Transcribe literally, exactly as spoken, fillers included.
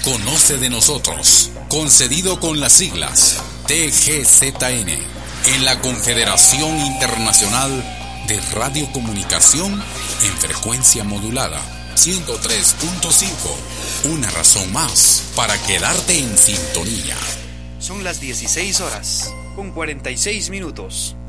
Conoce de nosotros, concedido con las siglas T G Z N, en la Confederación Internacional de Radiocomunicación en frecuencia modulada ciento tres punto cinco. Una razón más para quedarte en sintonía. Son las dieciséis horas con cuarenta y seis minutos.